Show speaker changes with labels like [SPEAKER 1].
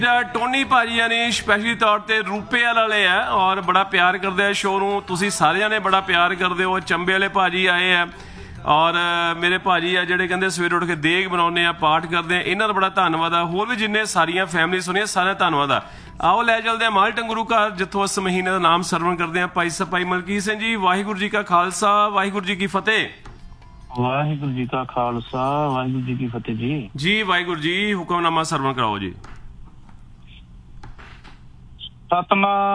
[SPEAKER 1] Tony ਭਾਜੀ ਯਾਨੀ specially ਤੌਰ ਤੇ ਰੂਪੇ ਵਾਲੇ ਆ ਔਰ ਬੜਾ ਪਿਆਰ ਕਰਦੇ ਆ ਸ਼ੋਅ ਨੂੰ। ਤੁਸੀਂ ਸਾਰਿਆਂ ਨੇ ਬੜਾ ਪਿਆਰ ਕਰਦੇ ਹੋ। ਚੰਬੇ ਵਾਲੇ ਭਾਜੀ ਆਏ ਆ ਔਰ ਮੇਰੇ ਭਾਜੀ ਆ ਜਿਹੜੇ ਕਹਿੰਦੇ ਸਵੇਰੇ ਉੱਠ ਕੇ ਦੇਗ ਬਣਾਉਂਦੇ ਆ, ਪਾਠ ਕਰਦੇ ਆ। ਇਹਨਾਂ ਦਾ ਬੜਾ ਧੰਨਵਾਦ ਆ। ਹੋਰ ਵੀ ਜਿੰਨੇ ਸਾਰੀਆਂ ਫੈਮਿਲੀ ਸੁਣੀਆਂ ਸਾਰਿਆਂ ਦਾ ਧੰਨਵਾਦ ਆ। ਆਓ ਲੈ ਚੱਲਦੇ ਆ ਮਾਲਟਨ ਗੁਰੂ ਘਰ, ਜਿੱਥੋਂ ਇਸ ਮਹੀਨੇ ਦਾ ਨਾਮ ਸਰਵਣ ਕਰਦੇ ਆ ਭਾਈ ਮਲਕੀਤ ਸਿੰਘ ਜੀ। ਵਾਹਿਗੁਰੂ ਜੀ ਕਾ ਖਾਲਸਾ, ਵਾਹਿਗੁਰੂ ਜੀ ਕੀ ਫਤਿਹ।
[SPEAKER 2] ਵਾਹਿਗੁਰੂ ਜੀ ਕਾ ਖਾਲਸਾ, ਵਾਹਿਗੁਰੂ ਜੀ ਕੀ ਫਤਿਹ ਜੀ।
[SPEAKER 1] ਵਾਹਿਗੁਰੂ ਜੀ, ਹੁਕਮਨਾਮਾ ਸਰਵਣ ਕਰਾਓ ਜੀ।
[SPEAKER 2] ਸਤਨਾਮ